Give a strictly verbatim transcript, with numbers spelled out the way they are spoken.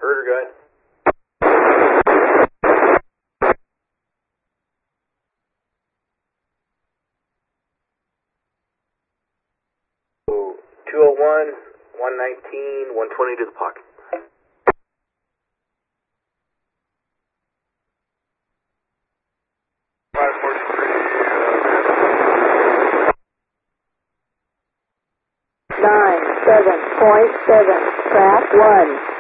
Herder, go ahead. two oh one, one nineteen, one twenty to the pocket. five forty-three. nine seven point seven, track one.